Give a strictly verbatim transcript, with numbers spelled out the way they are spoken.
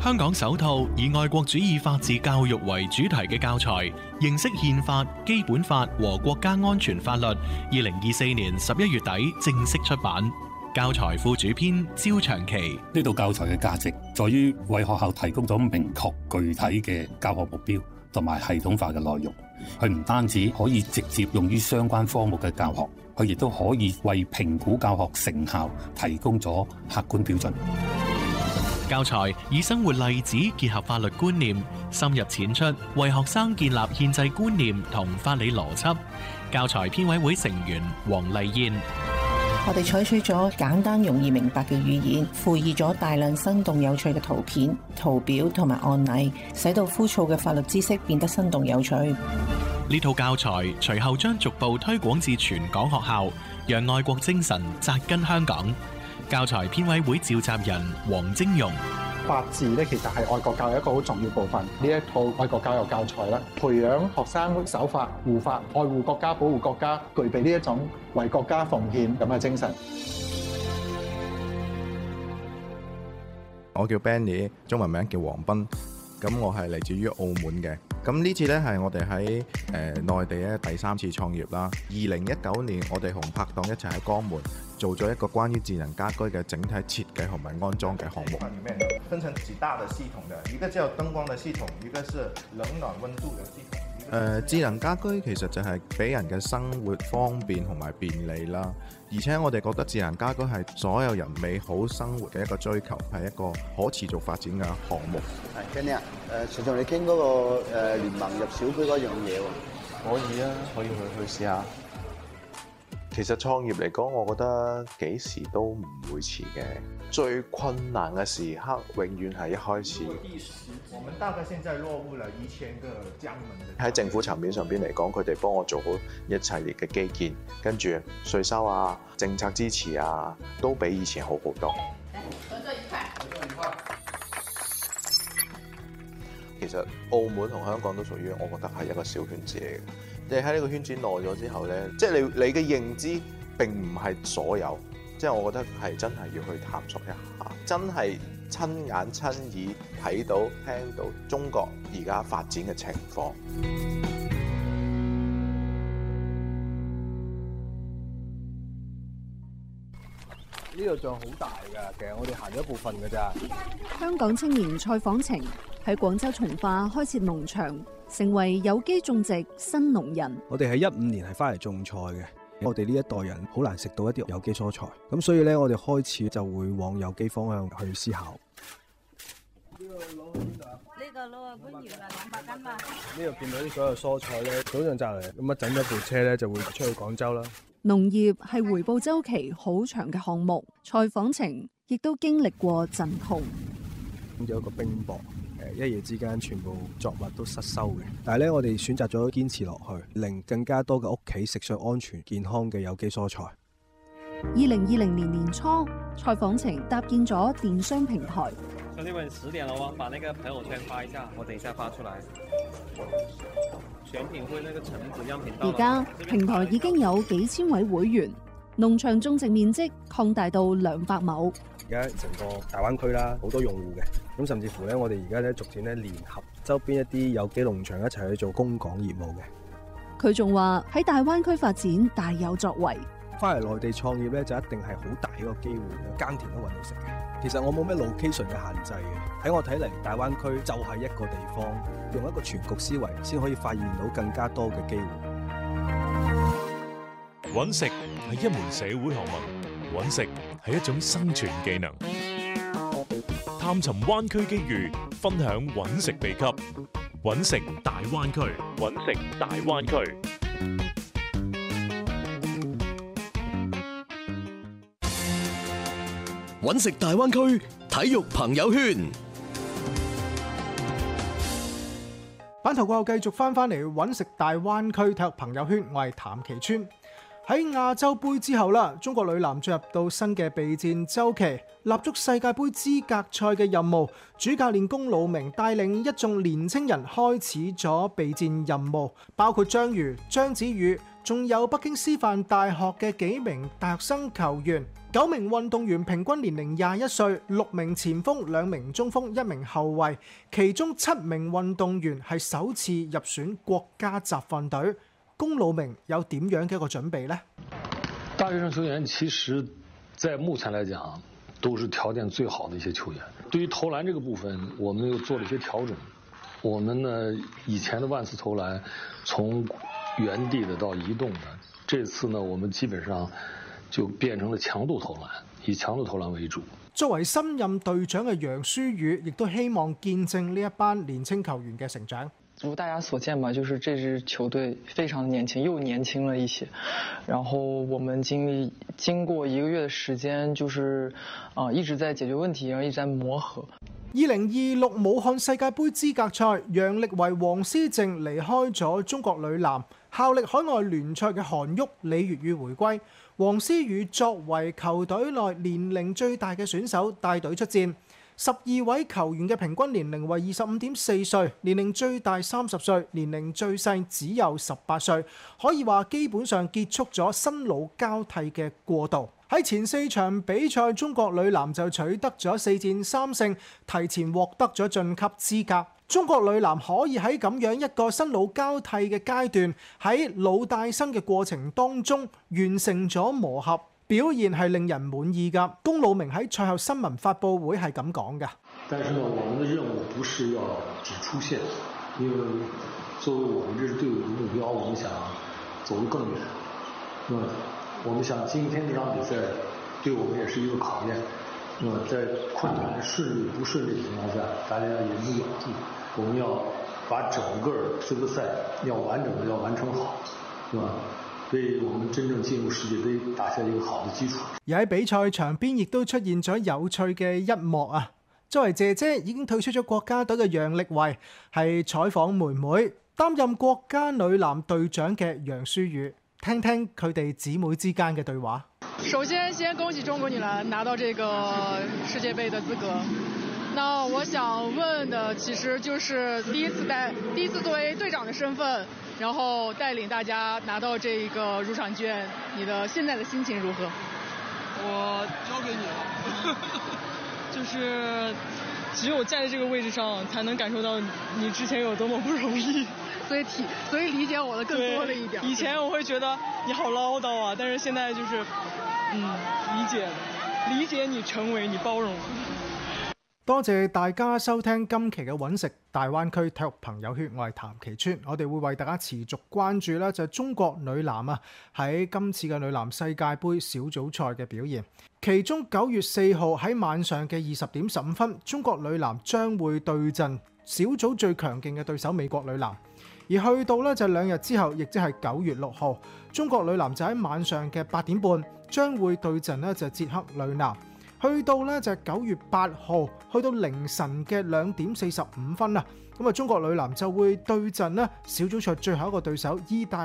香港首套以愛國主義法治教育為主題嘅教材《認識憲法、基本法和國家安全法律》，二零二四年十一月底正式出版。教材副主編焦長期： 呢套教材嘅價值在於為學校提供咗明確具體嘅教學目標同埋系統化嘅內容。佢唔單止可以直接用於相關科目嘅教學，佢亦都可以為評估教學成效提供咗客觀標準。 教材以生活例子結合法律觀念，深入淺出，為學生建立憲制觀念同法理邏輯。教材編委會成員黃麗燕： 我哋採取咗簡單容易明白嘅語言，附以咗大量生動有趣嘅圖片、圖表同埋案例，使到枯燥嘅法律知識變得生動有趣。 呢套教材隨後將逐步推廣至全港學校，讓愛國精神扎根香港。教材編委會召集人黃晶容： 法治咧，其實係愛國教育一個好重要部分。呢一套愛國教育教材咧，培養學生守法、護法、愛護國家、保護國家，具備呢一種為國家奉獻咁嘅精神。 我叫 Benny， 中文名叫黃斌。咁我係嚟自於澳門嘅。咁呢次呢，係我哋喺誒內地咧第三次創業啦。二零一九年，我哋同拍檔一齊喺江門做咗一個關於智能家居嘅整體設計同埋安裝嘅項目。 裡面分成幾大的系統嘅，一個叫燈光嘅系統，一個是冷暖溫度嘅系統。 誒、呃、智能家居其實就係俾人嘅生活方便同埋便利啦，而且我哋覺得智能家居係所有人美好生活嘅一個追求，係一個可持續發展嘅項目。 係 Kenny 啊，誒，隨同你傾嗰個誒聯盟入小區嗰樣嘢喎。 可以啊，可以去去試下。其實創業嚟講，我覺得幾時都唔會遲嘅。最困難嘅時刻，永遠係一開始。 我們大概現在落戶了一千個江門嘅。 喺政府層面上邊嚟講，佢哋幫我做好一系列嘅基建，跟住稅收啊、政策支持啊，都比以前好好多。 合作愉快，合作愉快。 其實澳門同香港都屬於，我覺得係一個小圈子嚟嘅。你喺呢個圈子耐咗之後咧，即係你你嘅認知並唔係所有，即係我覺得係真係要去探索一下，真係親眼親耳睇到聽到中國而家發展嘅情況。 呢度仲好大㗎，其實我哋行咗一部分㗎咋。 香港青年蔡訪程喺廣州從化開設農場，成為有機種植新農人。 我哋喺一五年係翻嚟種菜嘅，我哋呢一代人好難食到一啲有機蔬菜，咁所以咧我哋開始就會往有機方向去思考。呢個攞去邊度啊？呢個攞啊，番禺啦，兩百斤嘛。呢度見到啲所有蔬菜咧，早上摘嚟，咁一整咗部車咧就會出去廣州啦。 農業係回報週期好長嘅項目，蔡訪程亦都經歷過陣痛。 有一個冰雹，誒一夜之間全部作物都失收嘅。但係咧，我哋選擇咗堅持落去，令更加多嘅屋企食上安全健康嘅有機蔬菜。 二零二零年年初，蔡訪程搭建咗電商平台。 兄弟們，十點了喎，把那個朋友圈發一下，我等一下發出來。選品會那個橙子樣品到。 而家平台已經有幾千位會員，農場種植面積擴大到兩百畝。 而家成個大灣區啦，好多用戶嘅，咁甚至乎咧，我哋而家咧逐漸咧聯合周邊一啲有機農場一齊去做供港業務嘅。 佢仲話喺大灣區發展大有作為。 翻嚟內地創業咧，就一定係好大一個機會嘅，耕田都搵到食嘅。其實我冇咩 location 嘅限制嘅，喺我睇嚟，大灣區就係一個地方，用一個全局思維，先可以發現到更加多嘅機會。 搵食係一門社會學問，搵食係一種生存技能。探尋灣區機遇，分享搵食秘笈，搵食大灣區，搵食大灣區。 搵食大灣區體育朋友圈， 版頭過後繼續翻翻嚟搵食大灣區體育朋友圈，我係譚其川。喺亞洲盃之後啦，中國女籃進入到新嘅備戰周期，立足世界盃資格賽嘅任務。主教練龔魯鳴帶領一眾年青人開始咗備戰任務，包括張瑜、張子宇、 仲有北京師範大學嘅幾名大學生球員。九名運動員平均年齡廿一歲，六名前鋒、兩名中鋒、一名後衛，其中七名運動員係首次入選國家集訓隊。龔魯鳴有點樣嘅一個準備呢？ 大學生球員其實在目前來講都是條件最好的一些球員。對於投籃這個部分，我們又做了一些調整。我們呢以前的萬次投籃從原地的到移動的，這次呢我們基本上就變成了強度投籃，以強度投籃為主。 作為新任隊長嘅楊舒宇，亦都希望見證呢一班年輕球員嘅成長。 如大家所見吧，就是這支球隊非常年輕，又年輕了一些。然後我們經歷經過一個月的時間，就是啊、呃、一直在解決問題，然後一直在磨合。 二零二六武漢世界盃資格賽，楊力維、黃思靜離開咗中國女籃，效力海外聯賽嘅韓旭、李月宇回歸。黃思雨作為球隊內年齡最大嘅選手帶隊出戰，十二位球員嘅平均年齡為二十五點四歲，年齡最大三十歲，年齡最細只有十八歲，可以話基本上結束咗新老交替嘅過渡。喺前四場比賽，中國女籃就取得咗四戰三勝，提前獲得咗晉級資格。中國女籃可以喺咁樣一個新老交替嘅階段，喺老帶新嘅過程當中完成咗磨合，表現係令人滿意㗎。龔魯鳴喺賽後新聞發佈會係咁講㗎。 但是呢，我們的任務不是要只出線，因為作為我們這支隊伍的目標，我們想走得更遠。那我們想今天這場比賽對我們也是一個考驗。那在困難、順利不順利的情況下，大家也不咬住，我們要把整個這個賽要完整的要完成好，是吧？為我們真正進入世界盃打下一個好的基礎。 而喺比賽場邊亦都出現咗有趣嘅一幕啊！作為姐姐已經退出咗國家隊嘅楊力維係採訪妹妹，擔任國家女籃隊長嘅楊舒宇，聽聽佢哋姊妹之間嘅對話。 首先，先恭喜中國女籃拿到這個世界盃的資格。那我想問的，其實就是第一次帶，第一次作為隊長的身份，然後帶領大家拿到這個入場券，你的現在的心情如何？ 我交給你了，就是只有站在這個位置上，才能感受到你之前有多麼不容易。 所以體，所以理解我的更多了一點。 以前我會覺得你好嘮叨啊，但是現在就是，嗯，理解，理解你成為你包容。 多謝大家收聽今期嘅揾食大灣區體育朋友圈，我係譚其川，我哋會為大家持續關注啦，就係中國女籃啊喺今次嘅女籃世界盃小組賽嘅表現。其中九月四號喺晚上嘅二十點十五分，中國女籃將會對陣小組最強勁嘅對手美國女籃。而去到咧就兩日之後，亦即係九月六號，中國女籃就喺晚上嘅八點半將會對陣呢就捷克女籃。去到咧就係九月八號，去到凌晨嘅兩點四十五分啊，咁啊中國女籃就會對陣呢小組賽最後一個對手意大利。